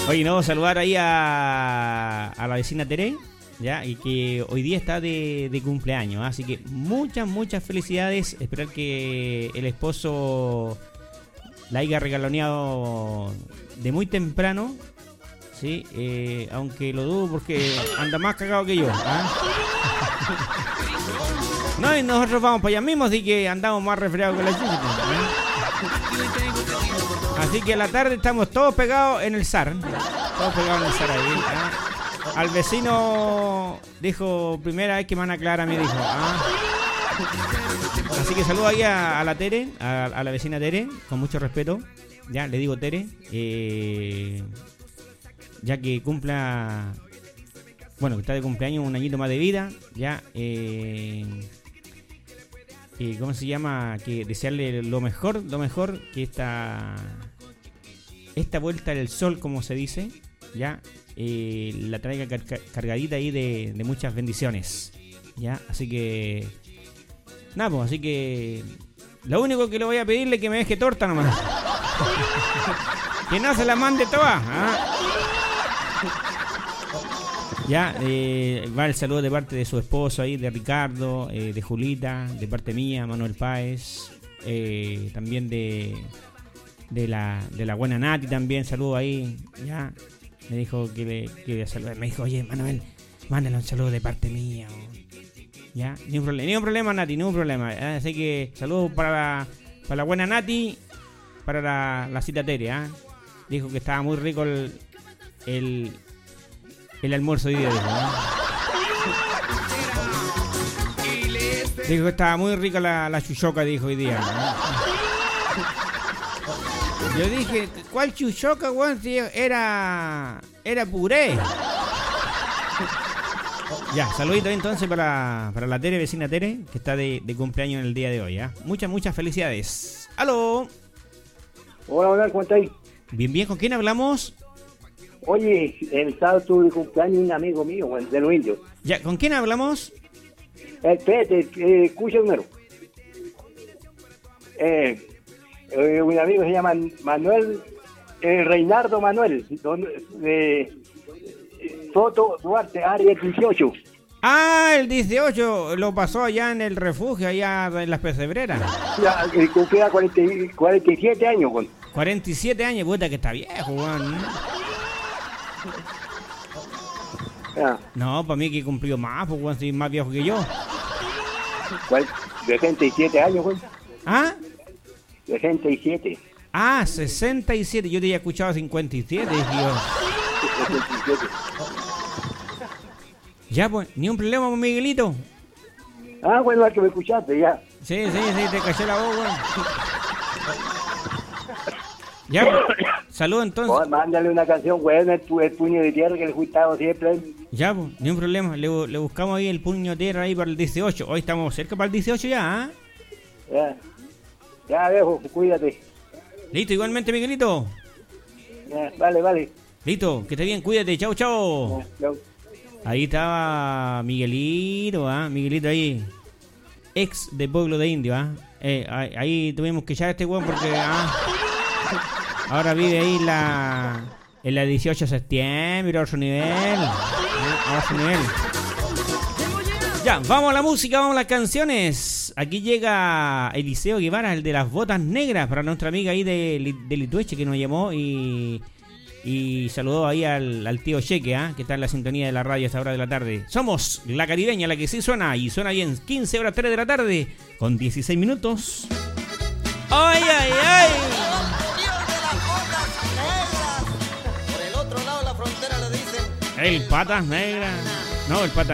Oye, no, saludar ahí a la vecina Tere, ya, y que hoy día está de cumpleaños, así que muchas felicidades. Esperar que el esposo la haya regaloneado de muy temprano, sí, aunque lo dudo porque anda más cagado que yo, ¿ah? No, y nosotros vamos para allá mismo, así que andamos más resfriados que la chica, ¿eh? Así que a la tarde estamos todos pegados en el SAR. Todos pegados en el SAR ahí, ¿eh? Al vecino dijo, primera vez que me van a aclarar a mí, dijo, ¿ah? Así que saludo ahí a la Tere, a la vecina Tere, con mucho respeto. Ya, le digo Tere, ya que cumpla, bueno, que está de cumpleaños, un añito más de vida, ya, ¿cómo se llama? Que desearle lo mejor, que esta vuelta del sol, como se dice, ya, la traiga cargadita ahí de muchas bendiciones, ya, así que nada, pues, así que lo único que le voy a pedirle es que me deje torta nomás. Que no se la mande toda, ¿ah? Ya, va el saludo de parte de su esposo ahí, de Ricardo, de Julita, de parte mía, Manuel Páez, también de la buena Nati también, saludo ahí, ya. Me dijo que le saludar, me dijo, oye Manuel, mándale un saludo de parte mía, ya, ni un problema Nati, ningún problema, así que saludos para la buena Nati, para la cita Tere, ¿eh? Dijo que estaba muy rico el almuerzo hoy día, dijo, ¿no? Dijo que estaba muy rica la chuchoca, dijo hoy día, ¿no? Yo dije, ¿cuál chuchoca, weón? Si era puré. Ya, saludito entonces para la Tere, vecina Tere, que está de cumpleaños en el día de hoy, ¿eh? Muchas felicidades. ¡Aló! Hola, ¿cómo estáis? Bien, ¿con quién hablamos? Oye, el sábado tuve cumpleaños un amigo mío, bueno, de los indios. Ya, ¿con quién hablamos? Espérate, escucha primero. Un amigo se llama Manuel, Reinaldo Manuel, Soto Duarte, área 18. Ah, el 18 lo pasó allá en el refugio, allá en las pesebreras. Ya, cumplía 47 años, güey. 47 años, puta que está viejo, weón. Ya. No, para mí que cumplió más, pues, weón, si es más viejo que yo. ¿Cuál? 67 años, güey. ¿Ah? 67. Ah, 67, yo te había escuchado 57, dije yo. 67. Ya, pues, ni un problema, pues, Miguelito. Ah, bueno, es que me escuchaste, ya. Sí, te caché la voz, weón. Ya, pues, salud entonces. Oh, mándale una canción, güey, el puño de tierra que le he gustado siempre. Ya, pues, ni un problema. Le buscamos ahí el puño de tierra ahí para el 18. Hoy estamos cerca para el 18 ya, ¿eh? Ya, viejo, cuídate. Listo, igualmente, Miguelito. Ya, vale. Listo, que esté bien, cuídate. Chau. Ya, chau. Ahí estaba Miguelito, Miguelito ahí, ex de Pueblo de Indio, ahí tuvimos que echar a este weón porque, ahora vive ahí en la 18 de septiembre, a otro nivel, Ya, vamos a la música, vamos a las canciones. Aquí llega Eliseo Guevara, el de las botas negras, para nuestra amiga ahí de Litueche que nos llamó y saludó ahí al tío Cheque, que está en la sintonía de la radio a esta hora de la tarde. Somos La Caribeña, la que sí suena, y suena bien. 15 horas 3 de la tarde, con 16 minutos. ¡Ay! Por el otro lado de la frontera le dicen El Patas Negras. No, el Patas